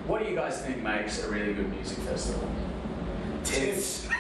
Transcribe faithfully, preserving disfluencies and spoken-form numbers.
What do you guys think makes a really good music festival? Tits.